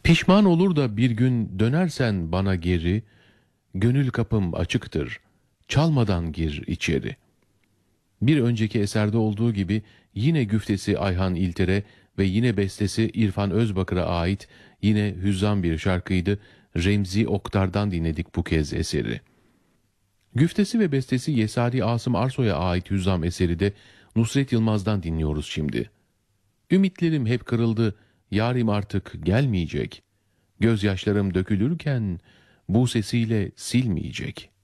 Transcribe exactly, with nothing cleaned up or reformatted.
Pişman olur da bir gün dönersen bana geri, gönül kapım açıktır, çalmadan gir içeri. Bir önceki eserde olduğu gibi yine güftesi Ayhan İlter'e ve yine bestesi İrfan Özbakır'a ait yine hüzzam bir şarkıydı. Remzi Oktar'dan dinledik bu kez eseri. Güftesi ve bestesi Yesari Asım Arsoy'a ait hüzzam eseri de Nusret Yılmaz'dan dinliyoruz şimdi. Ümitlerim hep kırıldı, yarim artık gelmeyecek. Gözyaşlarım dökülürken bu sesiyle silmeyecek.